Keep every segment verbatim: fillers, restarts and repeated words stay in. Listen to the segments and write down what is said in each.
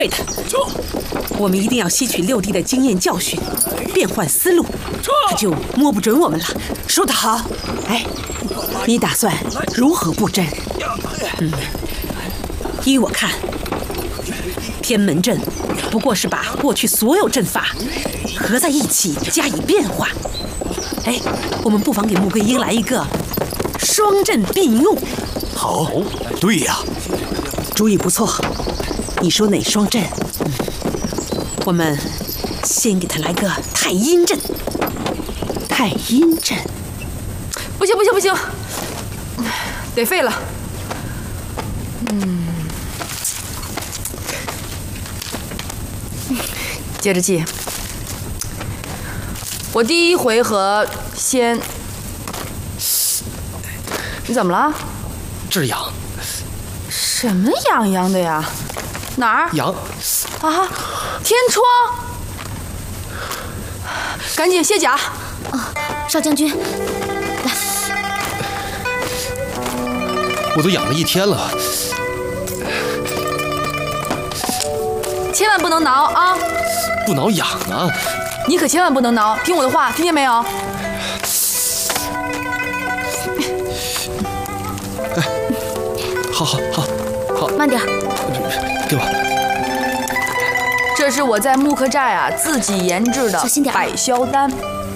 对的，我们一定要吸取六弟的经验教训，变换思路，这就摸不准我们了。说得好，哎，你打算如何布阵？嗯，依我看，天门阵不过是把过去所有阵法合在一起加以变化。哎，我们不妨给穆桂英来一个双阵并用。 好，对呀， 主意不错。你说哪双阵？嗯，我们先给他来个太阴阵。太阴阵， 不行不行不行，得废了。嗯，接着记。我第一回合先，你怎么了？ 这儿痒。 什么痒痒的呀？哪儿？ 痒。 啊！天窗！赶紧卸甲。 啊，少将军，来。 我都痒了一天了。 千万不能挠啊！ 不挠痒啊！ 你可千万不能挠，听我的话，听见没有？ 哎，好好好好， 慢点。 给我。 这是我在木克寨啊自己研制的百消丹，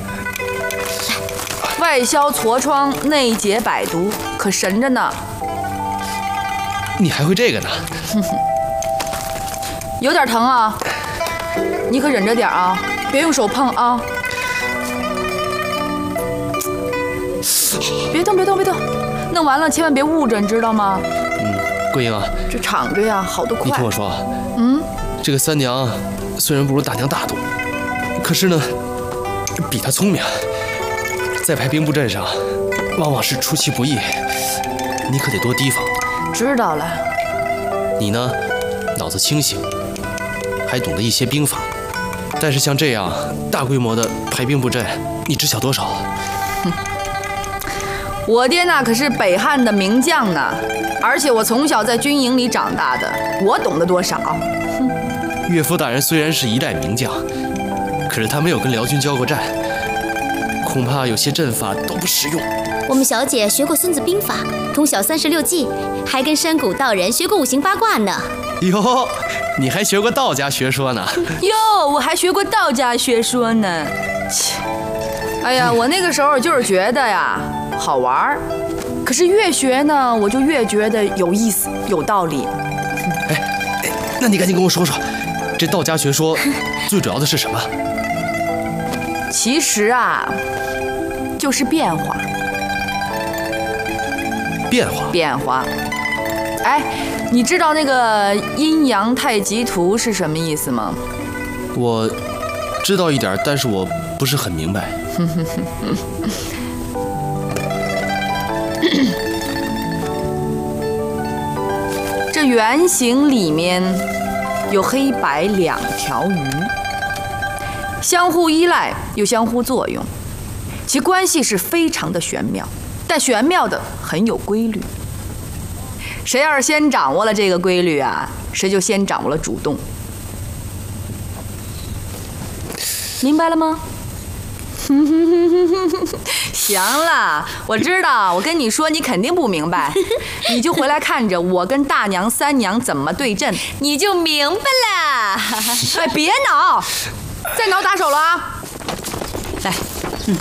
外消痤疮，内解百毒，可神着呢。 你还会这个呢？ 有点疼啊，你可忍着点啊，别用手碰啊。别动别动别动，弄完了千万别捂着，你知道吗？ 嗯，桂英啊， 这敞着呀，好得快。 你听我说， 嗯， 这个三娘虽然不如大娘大度，可是呢，比她聪明，在排兵布阵上，往往是出其不意，你可得多提防。 知道了。 你呢，脑子清醒，还懂得一些兵法，但是像这样大规模的排兵布阵，你知晓多少？ 哼，我爹那可是北汉的名将呢，而且我从小在军营里长大的，我懂得多少？哼， 岳父大人虽然是一代名将，可是他没有跟辽军交过战，恐怕有些阵法都不实用。 我们小姐学过《孙子兵法》，通晓三十六计，还跟山谷道人学过五行八卦呢。 哟，你还学过道家学说呢？ 哟，我还学过道家学说呢。切，哎呀，我那个时候就是觉得呀好玩儿，可是越学呢，我就越觉得有意思、有道理。 哎哎，那你赶紧跟我说说，这道家学说最主要的是什么？ 其实啊，就是变化。 变化， 变化。哎，你知道那个阴阳太极图是什么意思吗？ 我知道一点，但是我不是很明白。 这圆形里面有黑白两条鱼，相互依赖又相互作用，其关系是非常的玄妙。但玄妙的很有规律，谁要是先掌握了这个规律啊，谁就先掌握了主动。明白了吗？行了，我知道，我跟你说你肯定不明白，你就回来看着我跟大娘三娘怎么对阵，你就明白了。哎，别挠，再挠打手了啊！来，嗯。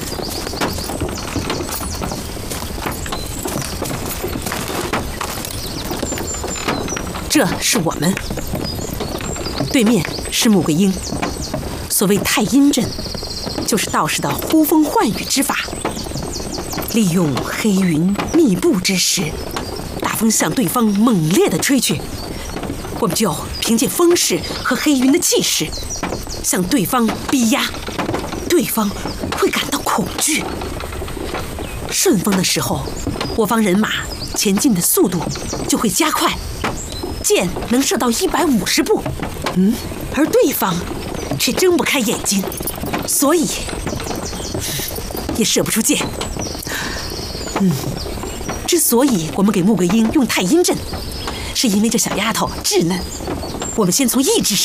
这是我们，对面是穆桂英。所谓太阴阵，就是道士的呼风唤雨之法，利用黑云密布之时，大风向对方猛烈地吹去，我们就凭借风势和黑云的气势，向对方逼压，对方会感到恐惧。顺风的时候，我方人马前进的速度就会加快。箭能射到一百五十步，嗯，而对方却睁不开眼睛，所以也射不出箭。嗯，之所以我们给穆桂英用太阴阵，是因为这小丫头稚嫩， 我们先从意志